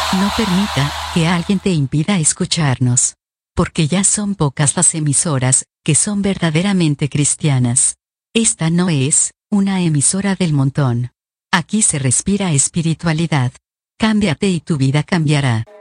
No permita que alguien te impida escucharnos. Porque ya son pocas las emisoras que son verdaderamente cristianas. Esta no es una emisora del montón. Aquí se respira espiritualidad. Cámbiate y tu vida cambiará.